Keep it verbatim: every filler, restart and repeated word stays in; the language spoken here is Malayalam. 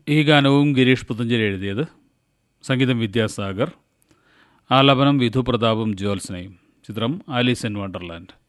ഈ ഗാനവും ഗിരീഷ് പുത്തഞ്ചേരി എഴുതിയത്. സംഗീതം വിദ്യാസാഗർ. ആലാപനം വിധു പ്രതാപും ജ്യോത്സ്നയും. ചിത്രം ആലീസ് ഇൻ വണ്ടർലാൻഡ്.